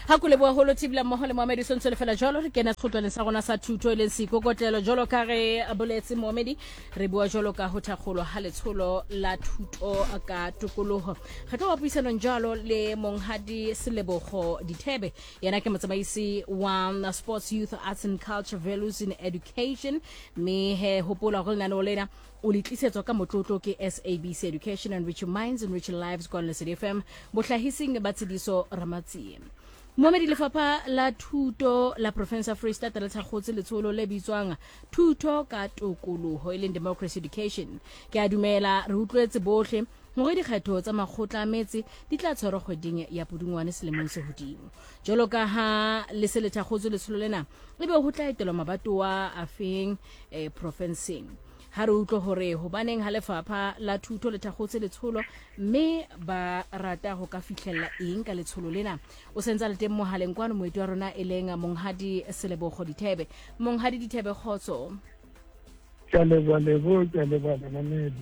ha kule bua holo tibla mmoho le Mohamedi Sontsho le fela jalo re kena sekgotlwaneng sa rona sa thuto le seikokotlelo jalo ka re boletse Mohamedi re bua jalo ka ho thakgolwa ha letsholo la thuto ka tokoloho re tlo buisanong jalo le Monghadi Selebogo Dithebe yena ke motsamaisi wa Sports Youth Arts and Culture Values in Education me he hopola go lena no lena o le tlisetso ka motlotlo ke SABC Education and Rich Minds and Rich Lives kwa Lesedi FM bohlahising ba tsediso Ramatsi Mohamedi lefapha la thuto la province Free State le thakgotse letsholo le bitswang thuto ka tokoloho ile democracy education ke a dumela re utlwetse bohle hore dikgetho tsa makgotla a metse di tla tshwarwa kgweding ya Pudungwane selemong se hodimo jalo ka ha le se le thakgotse letsholo lena ebe ho tla etelwa mabatoa a feng provinceng ha re utlwe hore hobaneng ha lefapha la thuto le thakgotse letsholo mme ba rata ho ka fihlella eng ka letsholo lena o sentse le teng mohaleng kwano moeti wa rona eleng Monghadi Selebogo Dithebe Monghadi Dithebe khotso ka lebo mamedi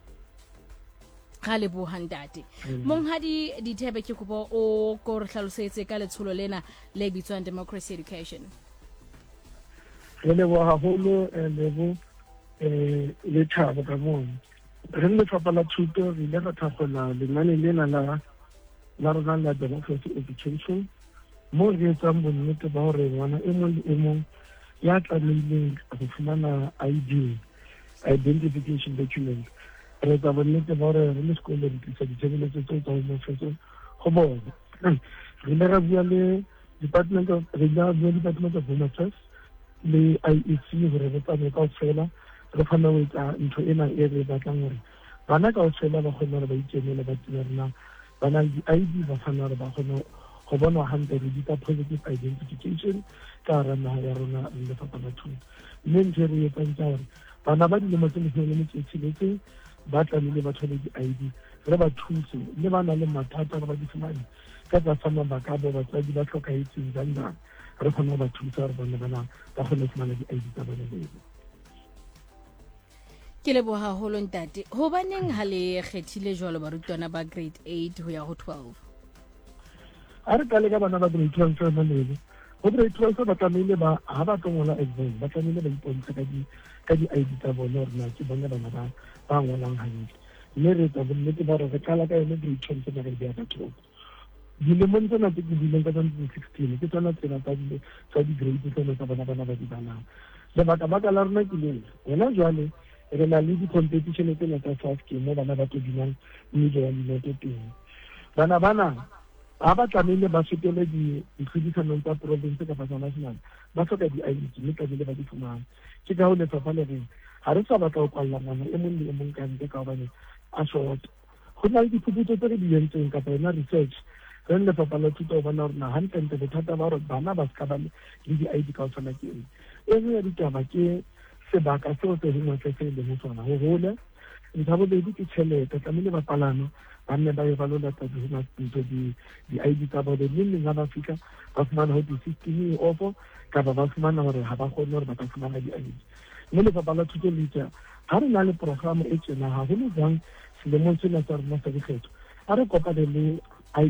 ga le bohandate Monghadi Dithebe ke kopo o go re hlalosetse ka letsholo lena le bitswang democracy education re lebo haholo lebo le thabo ka mona re le fapa la thuto re ile ra thakgola lenane lena la rona la democracy education mo re etsang bonnete ba hore ngwana e mong le e mong ya tlamehileng go fumana ID identification document re etsa bonnete ba hore re le sekolo re tlisa ditshebeletso tse tsa mofetso go bona re ile ra bua le Department of Home Affairs le IEC hore re tsamaye kaofela re kgona ho etsa ntho ena e re batlang hore bana kaofela ba kgona hore ba ikemele ba tsebana bana le ID ba kgona hore ba kgona go bona hantle le dita positive identification ka rana ya rona le fapa la thuto mme ntho re etsang ka hore bana ba dilemo tse le metsi ba tlamehile ba thole di-ID re ba thuse le bana le mathata re ba di fumane ka tsa sama ba ka bo batsadi ba tlhokaetseng jang re kgona ho ba thusa re bana ba kgona ho fumana di-ID tsa bana lebo ke lebo haholo ntate hobaneng ha le kgethile jwalo barutwana ba grade 8 ho ya ho 12 a re ka le ka bana ba grade 12 tsa malebo ho grade 12 ba tlamehile ba ha ba tlola exam ba tlamehile ba ipontsha ka di-ID tsa bona hore na ke bona bana ba ngolang hantle mme re tsa bonnete ba re kala ka yone grade 12 tsa re ya ka thoko dilemong tsena tse ke dileng ka 2016 ke tsona tsena tsa di-grade tsena tsa bana ba di banang lebaka la rona ke leng wena jwale re na le di-competition tsena tsa SAFK mo bana ba tlo dinang mmele wa dinoto teng bana ha ba tlamehile ba fetele ditlhodisanong tsa province kapa tsa national ba hloka di-ID mme tlamehile ba di fumane ke ka ho lefapha le reng ha re sa batla ho kwalla ngwana e mong le e mong kantle ka hobane a short go na le diphuputso tse re di entseng kapa yona research re lefapha la thuto ho bona hore na hantle bothata ba hore bana ba ska ba le di-ID ka ho tshwana ke eng e nngwe ya ditaba ke sebaka seo se hengwe se le mo tsona ho hole ntho ya bobedi ke tjhelete tlamehile ba palano ba nne ba ye ba lo lata di-ID tsa bone mme nga ba fihla ba fumana ho di-system e ofo kapa ba fumana hore ha ba kgone hore ba ka fumana di-ID mme lefapha la thuto le itse ha re na le programa e tjena haholo jwang selemong sena sa rona sa dikgetho ha re kopane le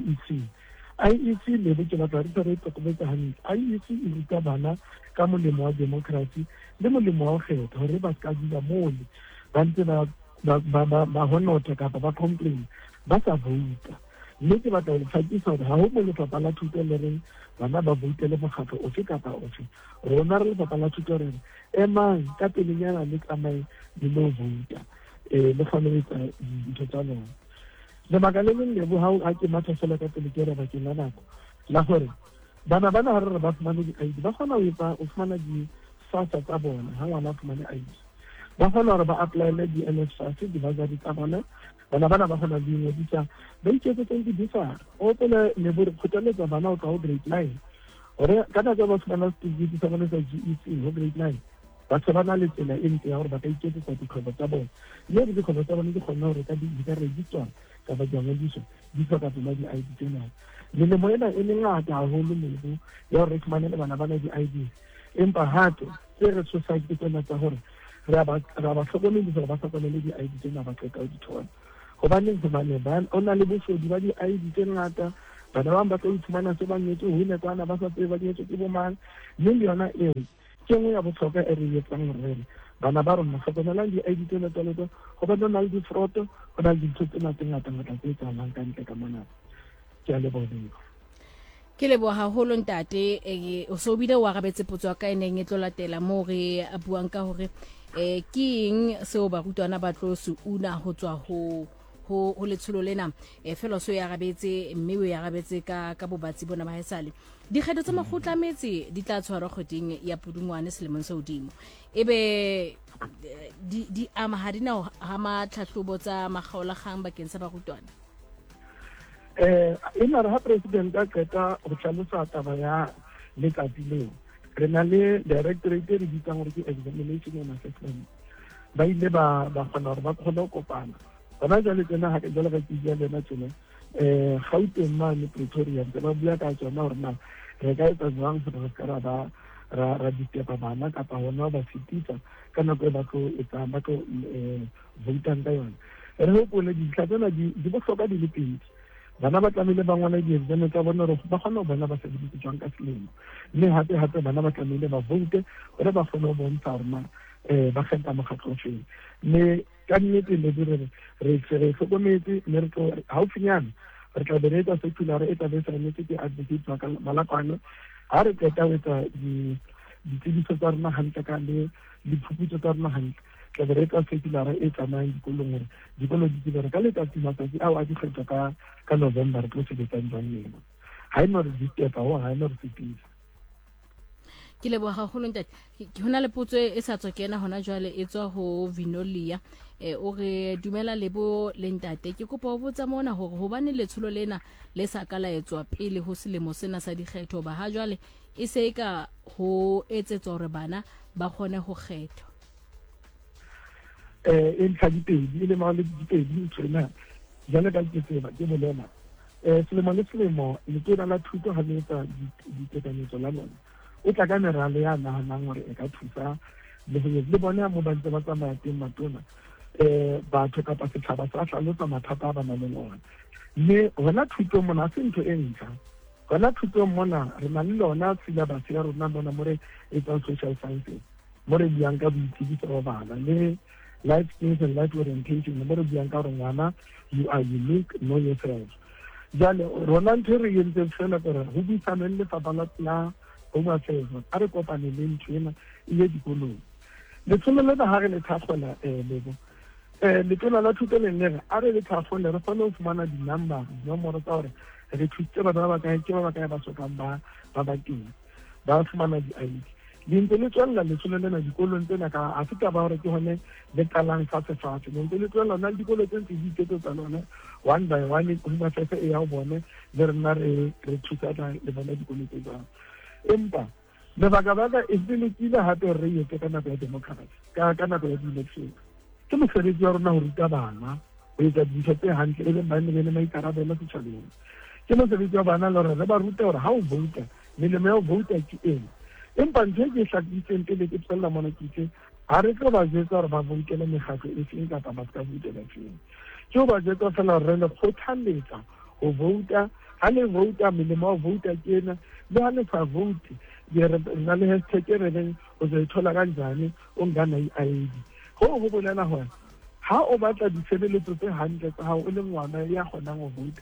IEC le ke batla re tlhokometse hantle IEC e ruta bana ka molemo wa democracy le molemo wa ho kgetha hore ba ska dula mole ba ntse ba honota kapa ba complain ba sa vouta mme ke batla ho hlakisa hore ha ho mo lefapha la thuto le reng bana ba voutele mokgatlo ofe kapa ofe rona re lefapha la thuto re emang ka pelenyana le tsamaye le lo vouta le kgone ho etsa dintho tsa lona lebaka le leng lebo ha ke matha fela ka pele ke re bakeng la nako la gore bana ha re ba fumane di-ID ba kgona ho fumana di-SASSA tsa bona ha ngwana a fumane ID ba kgona hore ba apply-ele di-NSFAS di-bursary tsa bona bana ba kgona di ngodisa ba iketsetseng di-bursary o pele lebo re kgothaletsa bana ho tla ho grade 9 hore ka nako ba fumana certificate sa bona sa GEC ho grade 9 ba se ba na le tsela e ntle ya hore ba ka iketsetsa dikgwebo tsa bona mme dikgwebo tsa bona di kgona hore di ka register kapa di ngodiso di hloka tsona di-ID tsena melemo ena e mengata haholo lebo ya hore re fumane le bana di-ID empa hape tse re society tsena tsa hore re ba hlokomedisa hore ba hlokomele di-ID tsena ba qeta ho di thola hobaneng o na le bosodi ba di-ID tse ngata bana ba ba tlo iphumana se ba nyetse ho ne tsana ba sa tsebe ba nyetse ke bo mang mme le yona eo ke nngwe ya botlhokwa e re etsang re bana ba rona tlhokomelang di-ID tsena tsa leto go ba na le difroto go na le dintho tsena tse ngata-ngata tse etsahalang ka ntle ka mona ke a leboga ke leboha haholo ntate o so bile wa rabetse potso ka eneng e tlo latela mo re buang ka hore ke eng seo barutwana ba tlo se una ho tswa ho letsholo lena fela so ya rabetse mme o ya rabetse ka bobatsi bona ba haesale dikgetho tsa makgotla metsi di tla tshwarwa kgweding ya Pudungwane selemong se hodimo ebe di ama ha dina ha matlhahlobo tsa magaolakgang bakeng sa barutwana ena re ha president a qeta go tlhalosa taba ya letsatsi leo re na le directorate re bitsang gore ke examination and assessment ba ile ba kgona gore ba kgone go kopana bona jale tsena ha ke jalo ka tsia lena tsena Gauteng mane Pretoria ntse ba bua ka tsona gore na re ka etsa jwang gore re ka ra ditepa bana kapa hona ba fitisa ka nako e ba tlo etsa ba tlo votang ka yona re hopole dintlha tsena di bohlokwa di le pedi bana ba tlamehile ba ngwana di-exam tsa bona gore ba kgone ho bona ba sebeditse jwang ka selemo mme hape bana ba tlamehile ba vote gore ba kgone ho bontsha gore na ba kgetha mokgatlo ofeng mme ka nnete le dire re hlokometse mme re tlo haufinyana re tla be re etsa circular e tla be saenetse ke advocate wa ka Malakwane ha re qeta ho etsa ditsebiso tsa rona hantle ka le diphuputso tsa rona hantle tla be re etsa circular e tsamayang dikolong gore dikolo di tsebe ka letsatsi matsatsi ao a dikgetho ka November re tlo sebetsang jwang leno ha e no re ditepa ho ha e no re fetisa ke leboga haholo ntate ke hona le potso e sa tswa kena hona jwale e tswa ho Vinolia o re dumela lebo le ntate ke kopa ho botsa mona hore hobane letsholo lena le sa kala etswa pele ho selemo sena sa dikgetho ba ha jwale e se ka ho etsetswa hore bana ba kgone ho kgetha e tlhagipedi le male dipedi tsena jana ka ke tseba ke bolela selemo le selemo le tsena la thuto ha le etsa ditekanyetso la lona o tla ka merale ya nahanang gore e ka thusa le bona mo ba ntse ba tsamaya teng matona batho kapa setšhaba sa tlhalotsa mathata a ba nang le ona mme gona thuto mona se ntho e ntlha gona thuto mona re na le lona syllabus ya rona mona mo re etsang social sciences mo re buang ka boitsebiso ba bana le life skills and life orientation mo re buang ka gore ngwana you are unique, know yourself jale rona ntho re entse fela gore go buisane le lefapha la home affairs a re kopane le ntho ena e ye dikolong letsholo lena ha re le thakgola lebo letona la thuto le nne a re le thakgole re kgone ho fumana di-number dinomoro tsa gore re thusitse bana ba bakae ke ba bakae ba sokang ba teng ba fumana di-ID le ntse le tswella letsholo lena dikolong tsena ka a se taba gore ke gone le qalang fatshe le ntse le tswella na dikolo tse ntse di iketsetsa lone one by one home affairs e ya ho bone le rena re thusana le bona dikolo tse jwang empa lebaka e selekile hape re etse ka nako ya democracy ka nako ya di-election ke mosebetsi wa rona ho ruta bana ho etsa dintho tse hantle e leng bane le maikarabelo setjhabeng ke mosebetsi wa bana le hore re ba rute hore ha o vouta melemo ya ho vouta ke eng empa ntho e ke hlakisitseng pele ke tswella mona ke itse ha re tlo ba jetsa hore ba voutele mekgatlo e feng kapa ba ska voutela feng ke ho ba jetsa fela hore re le kgothaletsa ho vouta ha le vouta melemo ya ho vouta ke ena le ha le sa vote na le hashtag e re leng o zo ithola kanjani o ngana i-ID ho bolela hore ha o batla ditshebeletso tse hantle tsa hao o le ngwana ya kgonang ho vote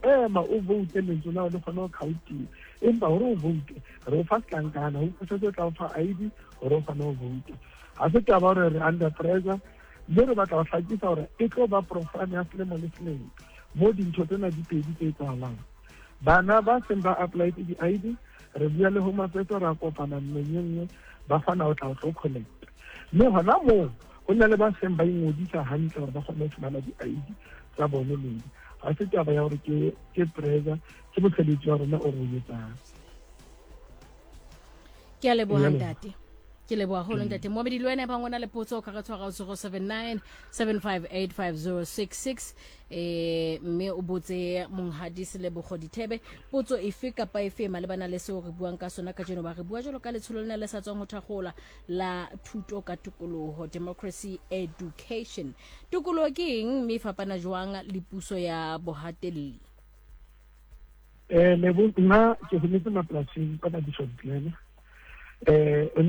o vote lentswe la le kgona ho countiwa empa hore o vote re o fa setlankana ho se tla o fa ID hore o kgona ho vote ha se taba hore re under pressure mme re batla ho hlakisa hore e tlo ba profane ya selemo le selemo mo dintho tsena di pedi tse etsahalang bana ba seng ba apply di-ID re bua le home affairs ra kopana mmenyengwe ba fana o tla o tlo collect mme hona moo ho na le ba seng ba ingodisa hantle hore ba kgone ho fumana di-ID tsa bone leng ha se taba ya hore ke pressure ke mosebetsi wa rona o re etsang ke a leboha ntate ke leboha holo ntate Mohammed le wena ba ngona le potso ka ga tshwara 079 758 5066 mme o botse monghadisi le bogodithebe potso efe kapa efe malebana le seo re buang ka sona ka jeno ba re bua jalo ka letsholo lena le sa tswang ho thakgola la thuto ka tokoloho democracy education tokoloho ke eng mme fapana jwang le puso ya bohatelli nna ke hometse mapolasing kwa Bishop Glen